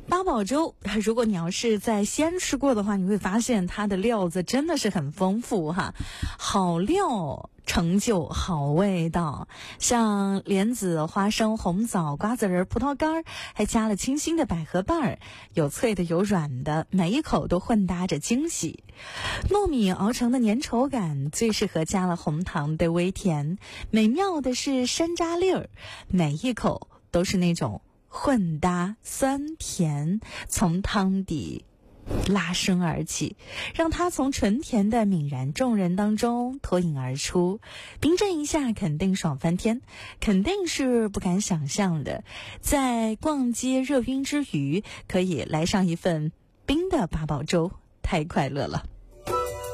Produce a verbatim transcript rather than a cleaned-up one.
八宝粥，如果你要是在西安吃过的话，你会发现它的料子真的是很丰富哈，好料成就好味道，像莲子、花生、红枣、瓜子仁、葡萄干，还加了清新的百合瓣儿，有脆的有软的，每一口都混搭着惊喜。糯米熬成的粘稠感最适合加了红糖的微甜，美妙的是山楂粒儿，每一口都是那种混搭酸甜从汤底拉升而起，让它从纯甜的泯然众人当中脱颖而出，冰镇一下肯定爽翻天，肯定是不敢想象的。在逛街热晕之余，可以来上一份冰的八宝粥，太快乐了。